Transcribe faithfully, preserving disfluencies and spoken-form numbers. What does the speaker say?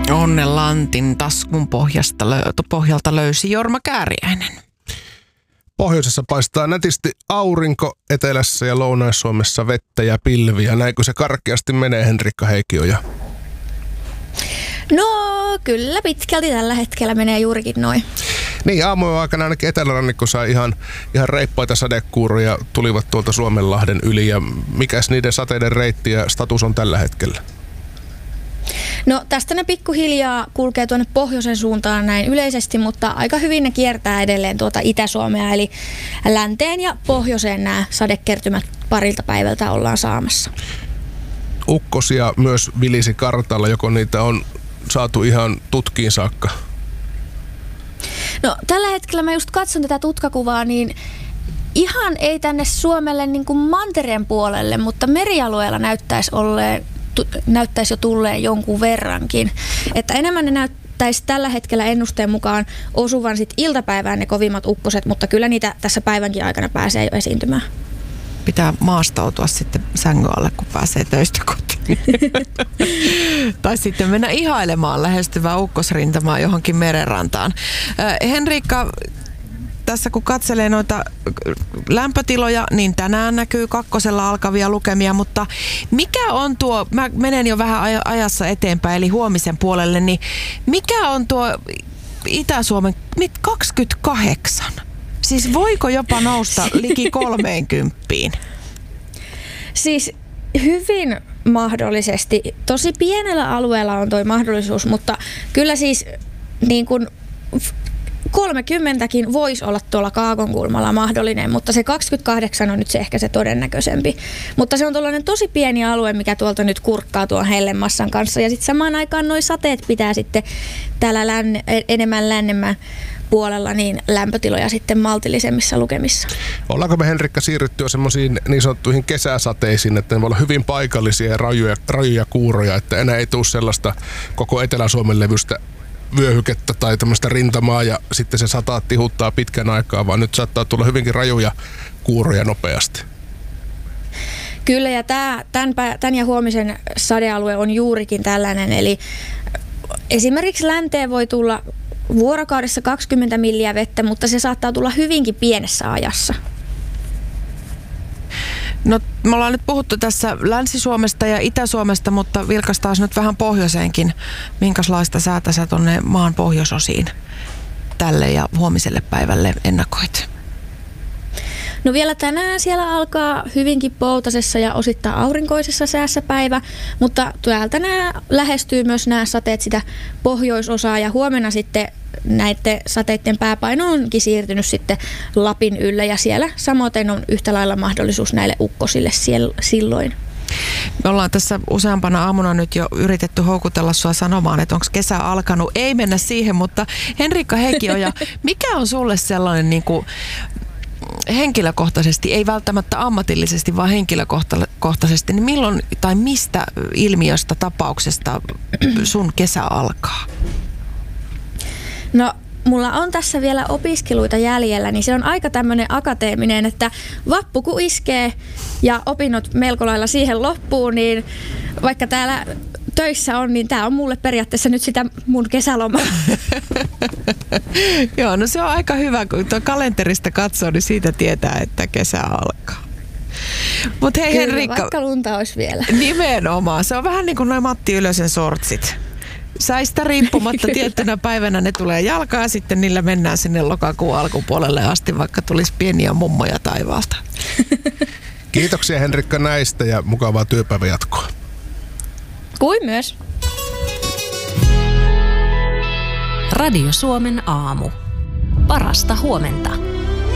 Onnelantin taskun pohjasta, pohjalta löysi Jorma Kääriäinen. Pohjoisessa paistaa nätisti aurinko, etelässä ja Lounais-Suomessa vettä ja pilviä. Näinkö se karkeasti menee, Henrikka Heikioja? No kyllä pitkälti tällä hetkellä menee juurikin noin. Niin, aamujen aikana ainakin etelärannikko sai ihan, ihan reippaita sadekuuroja, tulivat tuolta Suomenlahden yli. Ja mikäs niiden sateiden reitti ja status on tällä hetkellä? No tästä ne pikkuhiljaa kulkee tuonne pohjoisen suuntaan näin yleisesti, mutta aika hyvin ne kiertää edelleen tuota Itä-Suomea, eli länteen ja pohjoiseen nämä sadekertymät parilta päivältä ollaan saamassa. Ukkosia myös vilisi kartalla, joko niitä on saatu ihan tutkiin saakka? No tällä hetkellä mä just katson tätä tutkakuvaa, niin ihan ei tänne Suomelle niin kuin mantereen puolelle, mutta merialueella näyttäisi olleen näyttäisi jo tulleen jonkun verrankin. Että enemmän ne näyttäisi tällä hetkellä ennusteen mukaan osuvan sit iltapäivään ne kovimmat ukkoset, mutta kyllä niitä tässä päivänkin aikana pääsee jo esiintymään. Pitää maastautua sitten sängyn alle, kun pääsee töistä kotiin. Tai sitten mennä ihailemaan lähestyvää ukkosrintamaa johonkin merenrantaan. Äh, Henrikka, tässä kun katselee noita lämpötiloja, niin tänään näkyy kakkosella alkavia lukemia, mutta mikä on tuo, mä menen jo vähän ajassa eteenpäin, eli huomisen puolelle, niin mikä on tuo Itä-Suomen nyt kaksikymmentäkahdeksan? Siis voiko jopa nousta liki kolmeenkymppiin? Siis hyvin mahdollisesti. Tosi pienellä alueella on toi mahdollisuus, mutta kyllä siis niin kuin kolmekymmentäkin voisi olla tuolla Kaakonkulmalla mahdollinen, mutta se kaksikymmentäkahdeksan on nyt se ehkä se todennäköisempi. Mutta se on tuollainen tosi pieni alue, mikä tuolta nyt kurkkaa tuon hellemassan kanssa. Ja sitten samaan aikaan nuo sateet pitää sitten täällä länne, enemmän lännemmän puolella niin lämpötiloja sitten maltillisemmissa lukemissa. Ollaanko me, Henrikka, siirryttyä semmoisiin niin sanottuihin kesäsateisiin, että ne voi olla hyvin paikallisia ja rajuja, rajuja kuuroja, että enää ei tule sellaista koko Etelä-Suomen levystä vyöhykettä tai tämmöistä rintamaa ja sitten se sataa tihuttaa pitkän aikaa, vaan nyt saattaa tulla hyvinkin rajuja kuuroja nopeasti. Kyllä, ja tämä, tämän, tämän ja huomisen sadealue on juurikin tällainen, eli esimerkiksi länteen voi tulla vuorokaudessa kaksikymmentä milliä vettä, mutta se saattaa tulla hyvinkin pienessä ajassa. No, me ollaan nyt puhuttu tässä Länsi-Suomesta ja Itä-Suomesta, mutta vilkaistaan nyt vähän pohjoiseenkin. Minkälaista säätä sä tuonne maan pohjoisosiin tälle ja huomiselle päivälle ennakoit? No vielä tänään siellä alkaa hyvinkin poutasessa ja osittain aurinkoisessa säässä päivä, mutta täältä nämä lähestyy myös nämä sateet sitä pohjoisosaa ja huomenna sitten näiden sateiden pääpaino onkin siirtynyt sitten Lapin ylle ja siellä samoin on yhtä lailla mahdollisuus näille ukkosille silloin. Me ollaan tässä useampana aamuna nyt jo yritetty houkutella sua sanomaan, että onko kesä alkanut. Ei mennä siihen, mutta Henrikka Heikioja, mikä on sulle sellainen niin kuin henkilökohtaisesti, ei välttämättä ammatillisesti, vaan henkilökohtaisesti, niin milloin tai mistä ilmiöstä, tapauksesta sun kesä alkaa? No, mulla on tässä vielä opiskeluita jäljellä, niin se on aika tämmöinen akateeminen, että vappu kun iskee ja opinnot melko lailla siihen loppuun, niin vaikka täällä töissä on, niin tää on mulle periaatteessa nyt sitä mun kesälomaa. Joo, no se on aika hyvä, kun tuo kalenterista katsoo, niin siitä tietää, että kesä alkaa. Mut hei Kyllä, Henrikka, vaikka lunta olisi vielä. Nimenomaan, se on vähän niin kuin noin Matti Ylösen sortsit. Säistä riippumatta tiettynä päivänä ne tulee jalkaan ja sitten niillä mennään sinne lokakuun alkupuolelle asti, vaikka tulisi pieniä mummoja taivaalta. Kiitoksia Henrikka näistä ja mukavaa työpäivän jatkoa. Kuin myös. Radio Suomen aamu. Parasta huomenta.